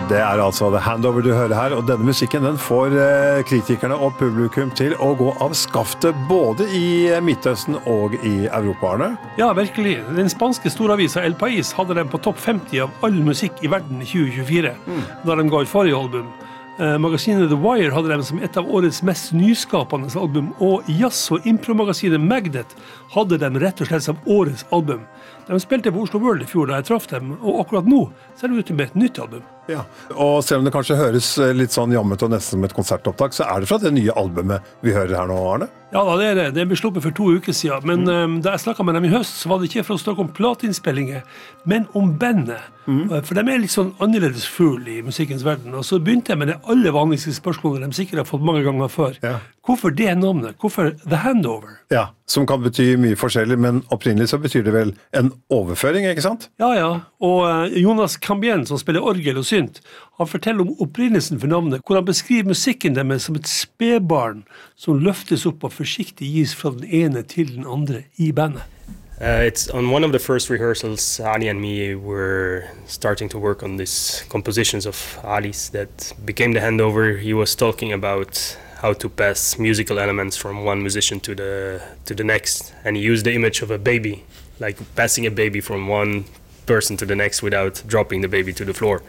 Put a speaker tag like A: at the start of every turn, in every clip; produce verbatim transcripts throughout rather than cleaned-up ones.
A: Det er altså The Handover du hører her, og denne musikken den får eh, kritikerne og publikum til å gå av skaftet både i Midtøsten og i Europa, Arne.
B: Ja, virkelig. Den spanske storavisa El País hadde den på topp femti av all musikk i verden i tjue tjuefire, mm. da de ga ut forrige album. Eh, magasinet The Wire hadde dem som et av årets mest nyskapende album, og jazz- og impro-magasinet Magnet hadde dem rett og slett som årets album. De spilte på Oslo World i fjor da jeg traff dem, og akkurat nå ser det ut med et nytt album.
A: Ja, og selv om det kanskje høres litt sånn jammet og nesten som et konsertopptak, så er det fra det nye albumet vi hører her nå, Arne?
B: Ja, da, det er det. Det ble sluppet for to uker siden, men mm. um, da jeg snakket med dem i høst, så var det ikke for å snakke om plateinnspillinger, men om bandet. Mm. For de er litt sånn annerledes fugl i musikkens verden, og så begynte jeg med det aller vanligste spørsmålet de sikkert har fått mange ganger før. Ja. Hvorfor det navnet? Hvorfor The Handover?
A: Ja, som kan bety mye forskjellig, men opprinnelig så betyr det vel en overføring, ikke sant?
B: Ja, ja. Og uh, Jonas Cambien, som spiller orgel og synt, han forteller om opprinnelsen for navnet, hvor han beskriver musikken deres som et spedbarn som løftes opp og forsiktig gis fra den ene til den andre i bandet.
C: Uh, it's on one of the first rehearsals, Ali and me were starting to work on these compositions of Ali's that became The Handover. He was talking about how to pass musical elements from one musician to the to the next, and he used the image of a baby, like passing a baby from one person to the next without dropping the baby to the floor,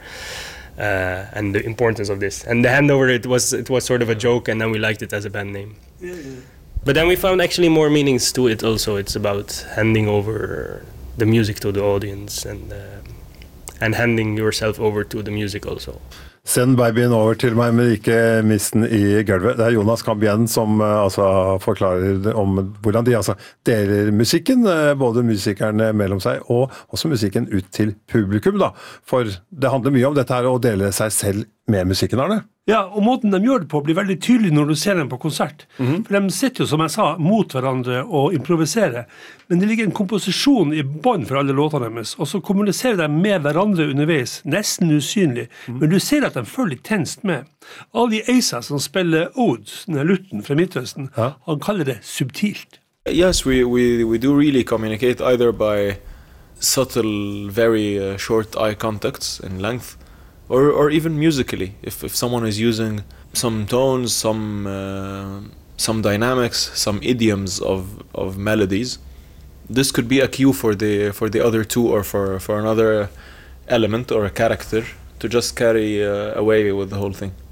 C: uh, and the importance of this. And The Handover, it was it was sort of a joke, and then we liked it as a band name. Yeah, yeah. But then we found actually more meanings to it also. It's about handing over the music to the audience and uh, and handing yourself over to the music also.
A: Send babyen over til meg, men ikke mist den i gulvet. Det er Jonas Cambien som uh, altså, forklarer om hvordan de altså, deler musikken, uh, både musikerne mellom seg og også musikken ut til publikum. Da. For det handler mye om dette her å dele seg selv med musikken, Arne.
B: Ja, og måten de gjør det på blir veldig tydelig når du ser dem på konsert. Mm-hmm. For de sitter jo, som jeg sa, mot hverandre og improviserer. Men det ligger en komposisjon i bånd for alle låtene deres, og så kommuniserer de med hverandre underveis, nesten usynlig. Mm. Men du ser at de følger litt tenst med. Ali Eisa, som spiller Oud, denne lutten fra Midtøsten, ja. Han kaller det subtilt.
D: Yes, we, we, we do really communicate either by subtle, very uh, short eye contacts in length, Or, or even musically, if, if someone is using some tones, some uh, some dynamics, some idioms of, of melodies, this could be a cue for the for the other two or for, for another element or a character to just carry uh, away with the whole thing.